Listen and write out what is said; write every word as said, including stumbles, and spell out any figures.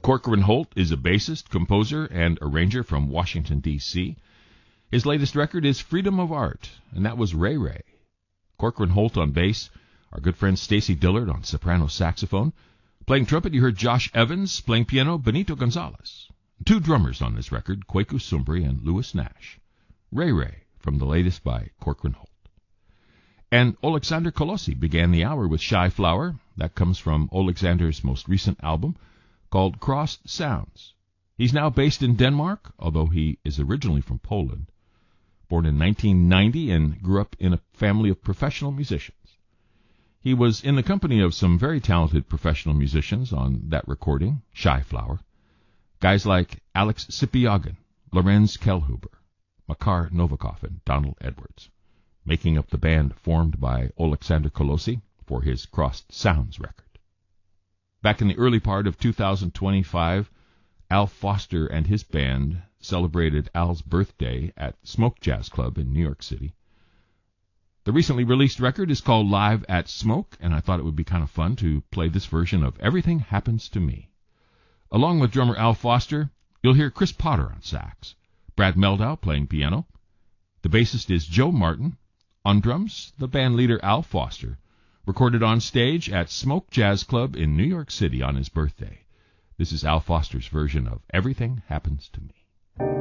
Corcoran Holt is a bassist, composer, and arranger from Washington, D C His latest record is Freedom of Art, and that was Ray Ray. Corcoran Holt on bass, our good friend Stacy Dillard on soprano saxophone. Playing trumpet, you heard Josh Evans. Playing piano, Benito Gonzalez. Two drummers on this record, Kwaku Sumbri and Louis Nash. Ray Ray from the latest by Corcoran Holt. And Alexander Kolosi began the hour with Shy Flower. That comes from Alexander's most recent album called Crossed Sounds. He's now based in Denmark, although he is originally from Poland. Born in nineteen ninety and grew up in a family of professional musicians. He was in the company of some very talented professional musicians on that recording, Shy Flower. Guys like Alex Sipiagin, Lorenz Kellhuber, Makar Novikov, and Donald Edwards, making up the band formed by Alexander Kolosi for his Crossed Sounds record. Back in the early part of two thousand twenty-five, Al Foster and his band celebrated Al's birthday at Smoke Jazz Club in New York City. The recently released record is called Live at Smoke, and I thought it would be kind of fun to play this version of Everything Happens to Me. Along with drummer Al Foster, you'll hear Chris Potter on sax, Brad Meldau playing piano. The bassist is Joe Martin. On drums, the band leader Al Foster, recorded on stage at Smoke Jazz Club in New York City on his birthday. This is Al Foster's version of Everything Happens to Me.